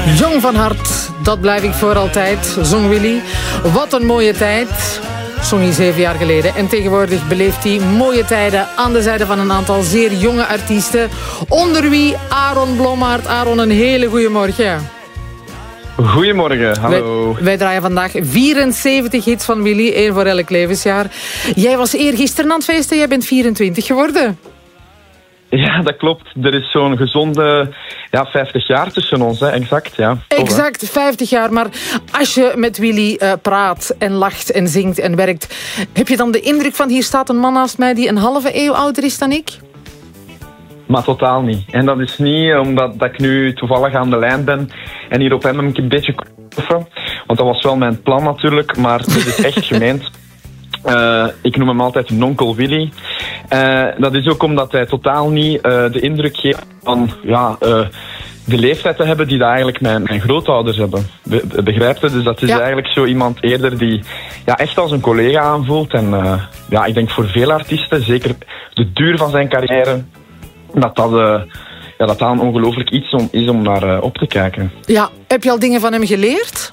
Jong van hart, dat blijf ik voor altijd, zong Willy. Wat een mooie tijd, zong hij 7 jaar geleden. En tegenwoordig beleeft hij mooie tijden aan de zijde van een aantal zeer jonge artiesten. Onder wie Aaron Blommaert. Aaron, een hele goede morgen. Goedemorgen, hallo. Wij draaien vandaag 74 hits van Willy, 1 voor elk levensjaar. Jij was eergisteren aan het feesten, jij bent 24 geworden. Ja, dat klopt. Er is zo'n gezonde 50 jaar tussen ons, hè. Exact. Ja. Exact, 50 jaar. Maar als je met Willy praat en lacht en zingt en werkt, heb je dan de indruk van hier staat een man naast mij die een halve eeuw ouder is dan ik? Maar totaal niet. En dat is niet omdat ik nu toevallig aan de lijn ben en hier op hem een beetje koffen. Want dat was wel mijn plan natuurlijk, maar dit is echt gemeend. Ik noem hem altijd Nonkel Willy. Dat is ook omdat hij totaal niet de indruk geeft van de leeftijd te hebben die dat eigenlijk mijn grootouders hebben. Begrijpt je? Dus dat is eigenlijk zo iemand eerder die echt als een collega aanvoelt. En ik denk voor veel artiesten, zeker de duur van zijn carrière, dat een ongelooflijk iets is om naar op te kijken. Ja, heb je al dingen van hem geleerd?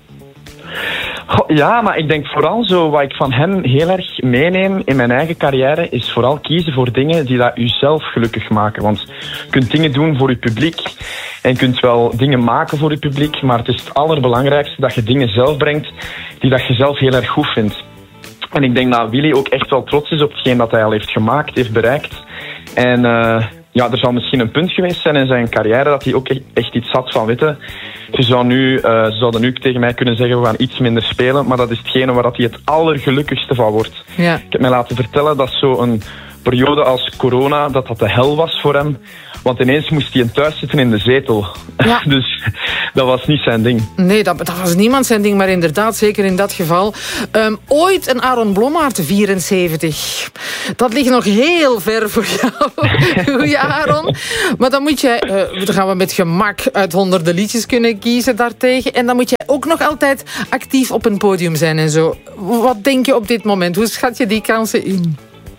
Ja, maar ik denk vooral zo wat ik van hem heel erg meeneem in mijn eigen carrière is vooral kiezen voor dingen die dat u zelf gelukkig maken. Want je kunt dingen doen voor je publiek en je kunt wel dingen maken voor je publiek, maar het is het allerbelangrijkste dat je dingen zelf brengt die dat je zelf heel erg goed vindt. En ik denk dat Willy ook echt wel trots is op hetgeen dat hij al heeft gemaakt, heeft bereikt. En er zal misschien een punt geweest zijn in zijn carrière dat hij ook echt iets had van, ze zouden nu tegen mij kunnen zeggen, we gaan iets minder spelen, maar dat is hetgene waar hij het allergelukkigste van wordt. Ja. Ik heb mij laten vertellen dat zo'n periode als corona, dat de hel was voor hem. Want ineens moest hij thuis zitten in de zetel. Ja. Dus dat was niet zijn ding. Nee, dat was niemand zijn ding, maar inderdaad, zeker in dat geval. Ooit een Aaron Blommaert, 74. Dat ligt nog heel ver voor jou. Goeie Aaron. Maar dan moet jij, dan gaan we met gemak uit honderden liedjes kunnen kiezen daartegen. En dan moet jij ook nog altijd actief op een podium zijn en zo. Wat denk je op dit moment? Hoe schat je die kansen in?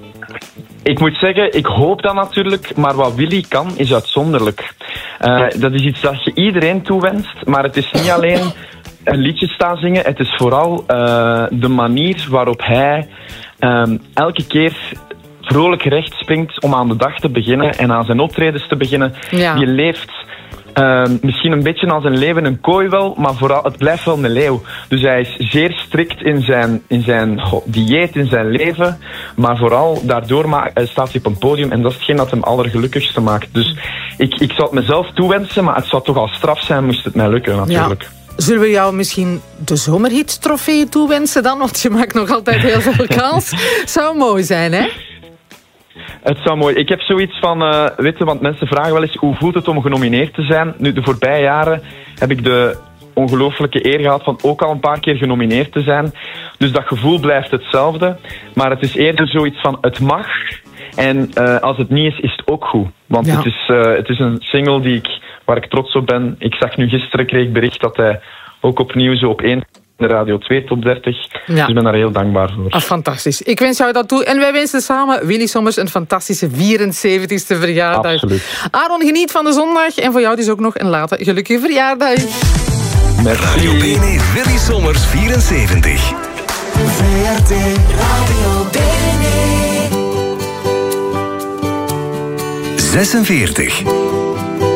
Ik moet zeggen, ik hoop dat natuurlijk, maar wat Willy kan, is uitzonderlijk. Dat is iets dat je iedereen toewenst, maar het is niet alleen een liedje staan zingen, het is vooral de manier waarop hij elke keer vrolijk recht springt om aan de dag te beginnen en aan zijn optredens te beginnen. Ja. Je leeft misschien een beetje als een leeuw in een kooi wel, maar vooral, het blijft wel een leeuw. Dus hij is zeer strikt in zijn dieet, in zijn leven, maar vooral daardoor staat hij op een podium en dat is hetgeen dat hem allergelukkigste maakt. Dus ik zou het mezelf toewensen, maar het zou toch al straf zijn moest het mij lukken natuurlijk. Ja. Zullen we jou misschien de zomerhit-trofee toewensen dan? Want je maakt nog altijd heel veel kans. Zou mooi zijn, hè? Het zou mooi. Ik heb zoiets van, want mensen vragen wel eens hoe voelt het om genomineerd te zijn. Nu, de voorbije jaren heb ik de ongelooflijke eer gehad van ook al een paar keer genomineerd te zijn. Dus dat gevoel blijft hetzelfde. Maar het is eerder zoiets van, het mag. En als het niet is, is het ook goed. Want het is een single waar ik trots op ben. Ik zag gisteren kreeg ik bericht dat hij ook opnieuw zo op 1... de Radio 2 Top 30. Ja. Dus ik ben daar heel dankbaar voor. Fantastisch. Ik wens jou dat toe. En wij wensen samen Willy Sommers een fantastische 74ste verjaardag. Absoluut. Aaron, geniet van de zondag. En voor jou dus ook nog een late gelukkige verjaardag. Merci. Radio Bene, Willy Sommers 74. VRT Radio Bene 46.